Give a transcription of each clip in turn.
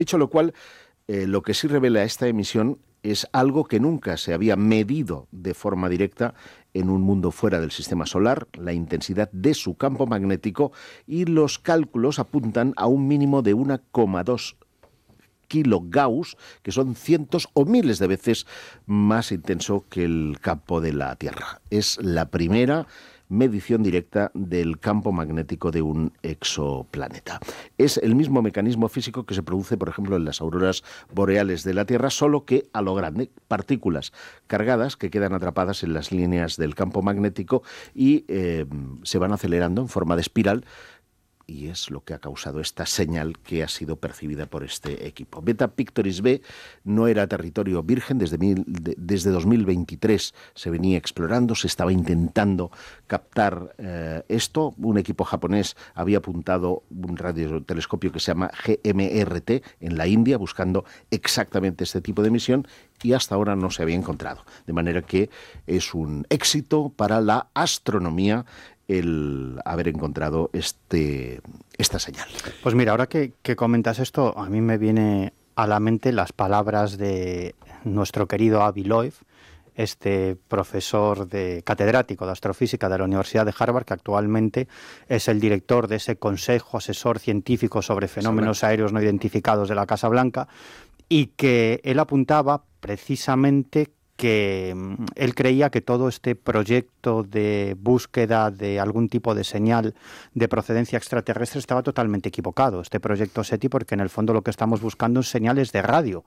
Dicho lo cual, lo que sí revela esta emisión es algo que nunca se había medido de forma directa en un mundo fuera del sistema solar, la intensidad de su campo magnético, y los cálculos apuntan a un mínimo de 1,2 kilogauss, que son cientos o miles de veces más intenso que el campo de la Tierra. Es la primera medición directa del campo magnético de un exoplaneta. Es el mismo mecanismo físico que se produce, por ejemplo, en las auroras boreales de la Tierra, solo que a lo grande, partículas cargadas que quedan atrapadas en las líneas del campo magnético y se van acelerando en forma de espiral, y es lo que ha causado esta señal que ha sido percibida por este equipo. Beta Pictoris B no era territorio virgen, desde 2023 se venía explorando, se estaba intentando captar esto. Un equipo japonés había apuntado un radiotelescopio que se llama GMRT en la India, buscando exactamente este tipo de emisión, y hasta ahora no se había encontrado. De manera que es un éxito para la astronomía el haber encontrado esta señal. Pues mira, ahora que comentas esto, a mí me viene a la mente las palabras de nuestro querido Avi Loeb, este profesor catedrático de astrofísica de la Universidad de Harvard, que actualmente es el director de ese Consejo Asesor Científico sobre Fenómenos Aéreos No Identificados de la Casa Blanca, y que él apuntaba precisamente que él creía que todo este proyecto de búsqueda de algún tipo de señal de procedencia extraterrestre estaba totalmente equivocado, este proyecto SETI, porque en el fondo lo que estamos buscando es señales de radio.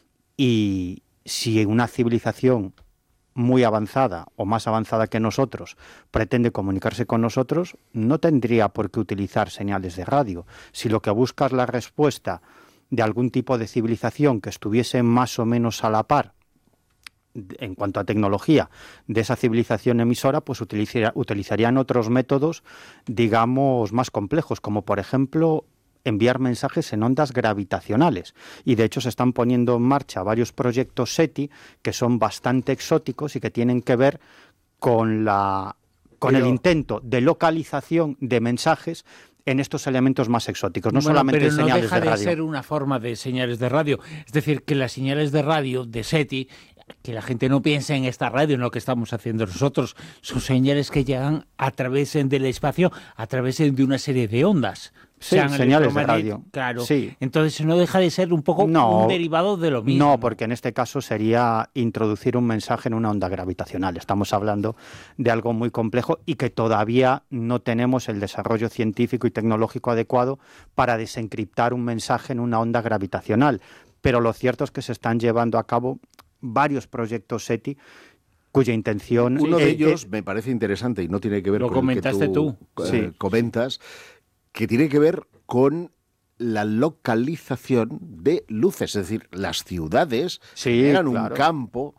Y si una civilización muy avanzada o más avanzada que nosotros pretende comunicarse con nosotros, no tendría por qué utilizar señales de radio. Si lo que busca es la respuesta de algún tipo de civilización que estuviese más o menos a la par en cuanto a tecnología de esa civilización emisora, pues utilizarían otros métodos, digamos, más complejos, como por ejemplo enviar mensajes en ondas gravitacionales. Y de hecho se están poniendo en marcha varios proyectos SETI que son bastante exóticos y que tienen que ver con el intento de localización de mensajes en estos elementos más exóticos, no solamente pero señales de radio. No deja de ser una forma de señales de radio. Es decir, que las señales de radio de SETI, que la gente no piense en esta radio, en lo que estamos haciendo nosotros, son señales que llegan a través del espacio, a través de una serie de ondas. Sí, señales de radio. Claro. Sí. Entonces no deja de ser un poco un derivado de lo mismo. No, porque en este caso sería introducir un mensaje en una onda gravitacional. Estamos hablando de algo muy complejo y que todavía no tenemos el desarrollo científico y tecnológico adecuado para desencriptar un mensaje en una onda gravitacional. Pero lo cierto es que se están llevando a cabo varios proyectos SETI cuya intención... Uno de ellos me parece interesante y no tiene que ver con el que tú comentas, que tiene que ver con la localización de luces, es decir, las ciudades eran un campo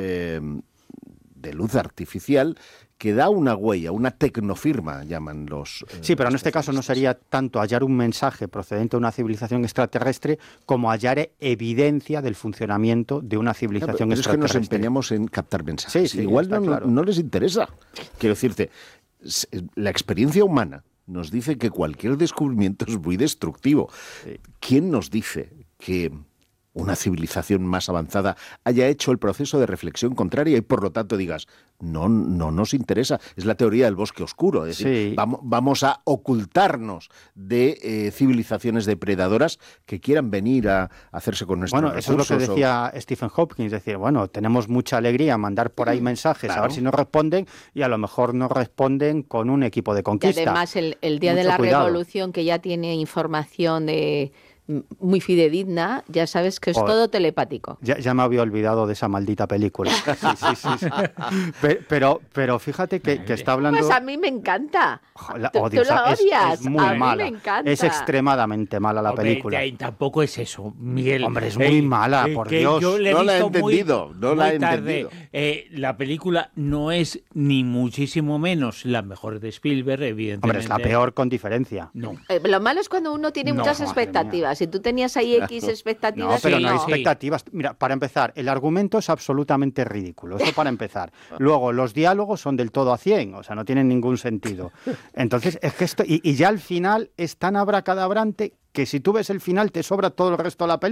de luz artificial que da una huella, una tecnofirma, llaman los... Sí, pero en este caso no sería tanto hallar un mensaje procedente de una civilización extraterrestre como hallar evidencia del funcionamiento de una civilización extraterrestre. Es que nos empeñamos en captar mensajes. Sí, igual no les interesa. Quiero decirte, la experiencia humana nos dice que cualquier descubrimiento es muy destructivo. Sí. ¿Quién nos dice que una civilización más avanzada haya hecho el proceso de reflexión contraria y por lo tanto digas, no nos interesa? Es la teoría del bosque oscuro, es decir, vamos a ocultarnos de civilizaciones depredadoras que quieran venir a hacerse con nuestros recursos. Eso es lo que decía Stephen Hawking, es decir, tenemos mucha alegría en mandar por ahí mensajes, a ver si nos responden, y a lo mejor nos responden con un equipo de conquista. Y además el día de la revolución, que ya tiene información muy fidedigna, ya sabes que es todo telepático. Ya me había olvidado de esa maldita película. Sí. Pero fíjate que está hablando... Pues a mí me encanta. Tú lo odias. Es muy mala. Me encanta. Es extremadamente mala la película. Tampoco es eso, Miguel. Hombre, es muy mala, por Dios. Yo no la he entendido. La película no es ni muchísimo menos la mejor de Spielberg, evidentemente. Hombre, es la peor con diferencia. No. Lo malo es cuando uno tiene muchas expectativas. Si tú tenías ahí X expectativas... No, pero no hay expectativas. Mira, para empezar, el argumento es absolutamente ridículo. Eso para empezar. Luego, los diálogos son del todo a 100, no tienen ningún sentido. Entonces, es que esto... Y ya al final es tan abracadabrante que si tú ves el final te sobra todo el resto de la película.